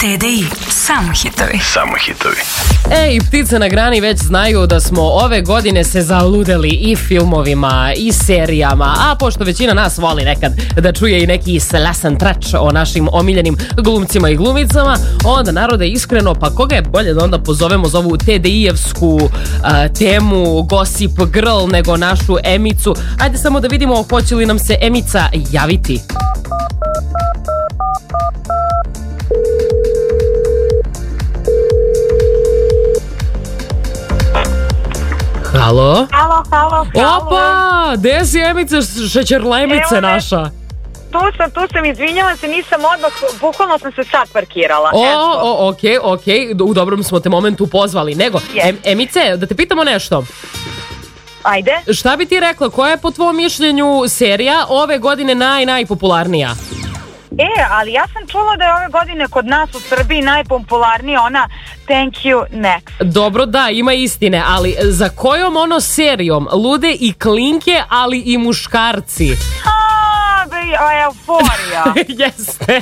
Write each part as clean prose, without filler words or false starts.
TDI, samo hitovi. Samo hitovi. Ej, ptice na grani već znaju da smo ove godine se zaludeli i filmovima i serijama, a pošto većina nas voli nekad da čuje i neki slasan trač o našim omiljenim glumcima i glumicama, onda narode iskreno, pa koga je bolje da onda pozovemo za ovu TDI-evsku temu Gossip Girl nego našu Emicu. Ajde samo da vidimo hoće li nam se Emica javiti. Halo? Halo. Opa, gde si Emice, šećerlemice naša? Tu sam, izvinjala se, nisam odmah, bukvalno sam se sad parkirala. Okej, u dobrom smo te momentu pozvali. Nego, Emice, da te pitamo nešto. Ajde. Šta bi ti rekla, koja je po tvom mišljenju serija ove godine najpopularnija? Ali ja sam čula da je ove godine kod nas u Srbiji najpopularnija ona Thank You Next. Dobro, da, ima istine, ali za kojom serijom lude i klinke, ali i muškarci? Euforija. Jeste.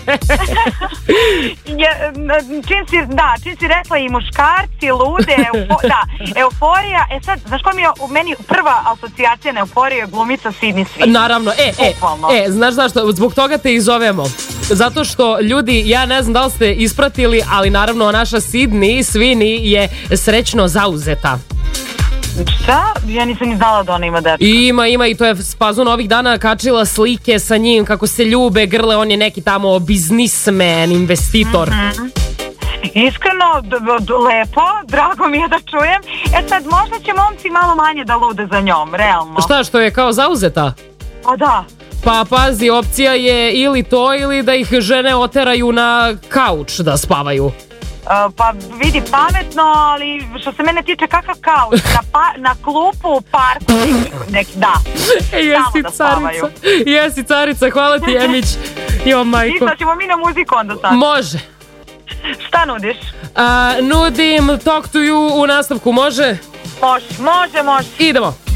Čim si rekla i muškarci, lude, Euforija. Sad, znaš ko mi je meni prva asocijacija na Euforiju je glumica Sydney Sweeney. Naravno, znaš zašto, zbog toga te i zovemo. Zato što ljudi, ja ne znam da li ste ispratili, ali naravno naša Sydney Sweeney je srećno zauzeta. Šta? Ja nisam ni znala da ona ima dečka. Ima i to je Spazun ovih dana kačila slike sa njim kako se ljube, grle, on je neki tamo biznismen, investitor. Iskreno, lepo, drago mi je da čujem. Sad možda će momci malo manje da lude za njom, realno. Šta, što je kao zauzeta? Pa da. Pa pazi, opcija je ili to ili da ih žene oteraju na kauč da spavaju. Pa vidi, pametno, ali što se mene tiče kakav kauč, na klupu u parku, da, samo da spavaju. Jesi carica, hvala ti Emić. Jo, majko. Isla ćemo mi na muziku onda sad. Može. Šta nudiš? Nudim Talk to You u nastavku, može? Može. Idemo.